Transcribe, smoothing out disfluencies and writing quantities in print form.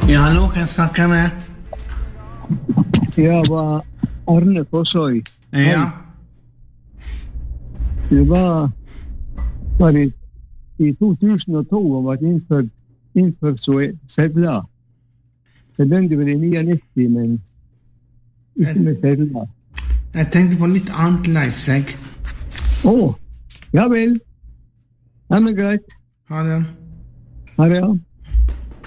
Ja, hallo, kan jeg snakke med? Jeg var Arne Fossøy. Ja. Det var i 2002 og var innført sedler. Det begynte vel i 99, men ikke med sedler. Jeg tenkte på litt annet leis, jeg. Ja vel. Ja, men greit. Ha det. Ha det, ja.